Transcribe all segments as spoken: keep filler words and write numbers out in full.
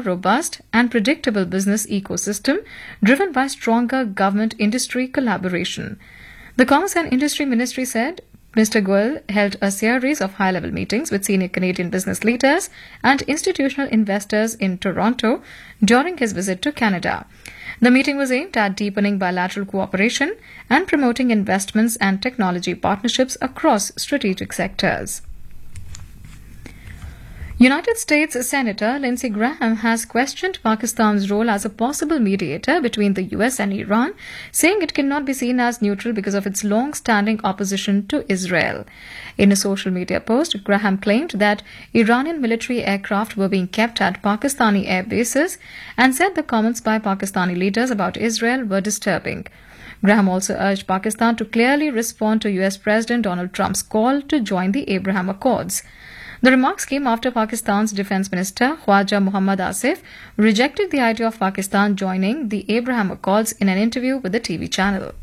more robust and predictable business ecosystem driven by stronger government-industry collaboration. The Commerce and Industry Ministry said Mister Goyal held a series of high-level meetings with senior Canadian business leaders and institutional investors in Toronto during his visit to Canada. The meeting was aimed at deepening bilateral cooperation and promoting investments and technology partnerships across strategic sectors. United States Senator Lindsey Graham has questioned Pakistan's role as a possible mediator between the U S and Iran, saying it cannot be seen as neutral because of its long-standing opposition to Israel. In a social media post, Graham claimed that Iranian military aircraft were being kept at Pakistani air bases and said the comments by Pakistani leaders about Israel were disturbing. Graham also urged Pakistan to clearly respond to U S President Donald Trump's call to join the Abraham Accords. The remarks came after Pakistan's Defence Minister Khwaja Muhammad Asif rejected the idea of Pakistan joining the Abraham Accords in an interview with the T V channel.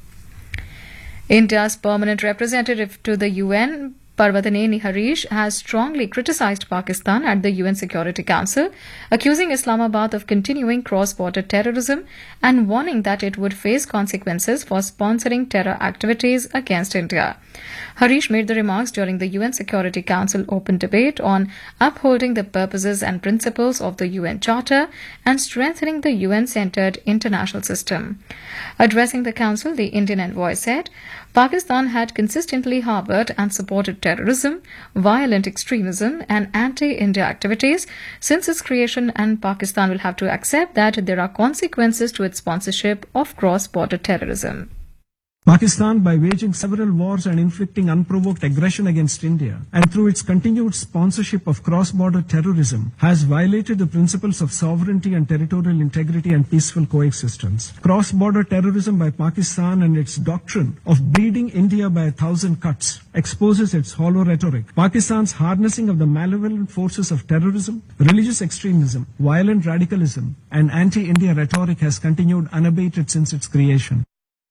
India's permanent representative to the U N, Parvataneni Harish, has strongly criticised Pakistan at the U N Security Council, accusing Islamabad of continuing cross-border terrorism and warning that it would face consequences for sponsoring terror activities against India. Harish made the remarks during the U N Security Council open debate on upholding the purposes and principles of the U N Charter and strengthening the U N-centred international system. Addressing the Council, the Indian envoy said Pakistan had consistently harboured and supported terrorism, violent extremism and anti-India activities since its creation, and Pakistan will have to accept that there are consequences to its sponsorship of cross-border terrorism. Pakistan, by waging several wars and inflicting unprovoked aggression against India, and through its continued sponsorship of cross-border terrorism, has violated the principles of sovereignty and territorial integrity and peaceful coexistence. Cross-border terrorism by Pakistan and its doctrine of bleeding India by a thousand cuts exposes its hollow rhetoric. Pakistan's harnessing of the malevolent forces of terrorism, religious extremism, violent radicalism, and anti-India rhetoric has continued unabated since its creation.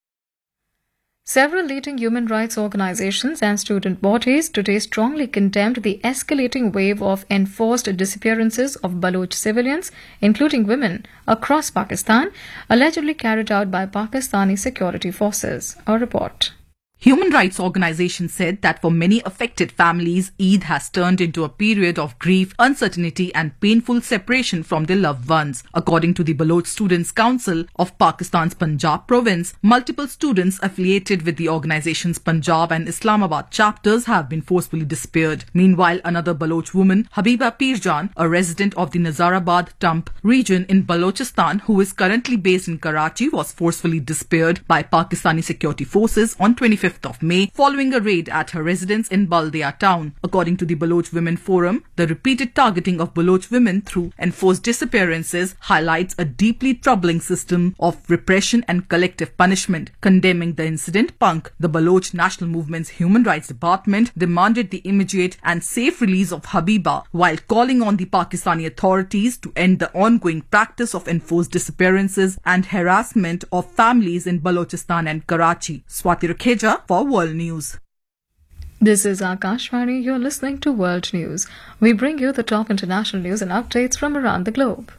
Several leading human rights organizations and student bodies today strongly condemned the escalating wave of enforced disappearances of Baloch civilians, including women, across Pakistan, allegedly carried out by Pakistani security forces. A report. Human rights organizations said that for many affected families, Eid has turned into a period of grief, uncertainty and painful separation from their loved ones. According to the Baloch Students' Council of Pakistan's Punjab province, multiple students affiliated with the organization's Punjab and Islamabad chapters have been forcefully disappeared. Meanwhile, another Baloch woman, Habiba Pirjan, a resident of the Nazarabad Tump region in Balochistan who is currently based in Karachi, was forcefully disappeared by Pakistani security forces on twenty-fifth of May following a raid at her residence in Baldia town. According to the Baloch Women Forum, the repeated targeting of Baloch women through enforced disappearances highlights a deeply troubling system of repression and collective punishment. Condemning the incident, Punk, the Baloch National Movement's Human Rights Department, demanded the immediate and safe release of Habiba while calling on the Pakistani authorities to end the ongoing practice of enforced disappearances and harassment of families in Balochistan and Karachi. Swati Rukheja for World News. This is Akashvani. You're listening to World News. We bring you the top international news and updates from around the globe.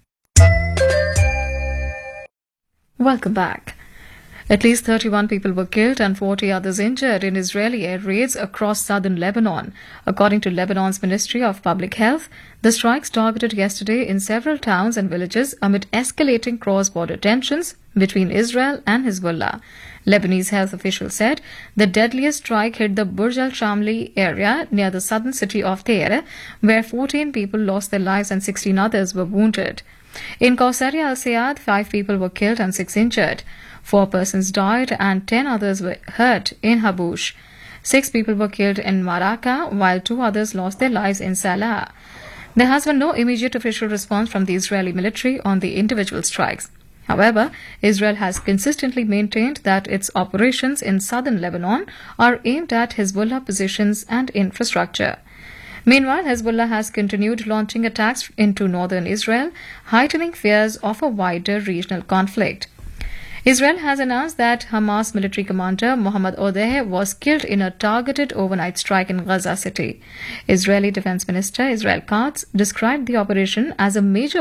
Welcome back. At least thirty-one people were killed and forty others injured in Israeli air raids across southern Lebanon. According to Lebanon's Ministry of Public Health, the strikes targeted yesterday in several towns and villages amid escalating cross-border tensions between Israel and Hezbollah. Lebanese health officials said the deadliest strike hit the Burj al-Shamli area near the southern city of Tyre, where fourteen people lost their lives and sixteen others were wounded. In Qusayr al-Sayad, five people were killed and six injured. Four persons died and ten others were hurt in Habush. Six people were killed in Maraka, while two others lost their lives in Salah. There has been no immediate official response from the Israeli military on the individual strikes. However, Israel has consistently maintained that its operations in southern Lebanon are aimed at Hezbollah positions and infrastructure. Meanwhile, Hezbollah has continued launching attacks into northern Israel, heightening fears of a wider regional conflict. Israel has announced that Hamas military commander Mohammad Odeh was killed in a targeted overnight strike in Gaza City. Israeli Defense Minister Israel Katz described the operation as a major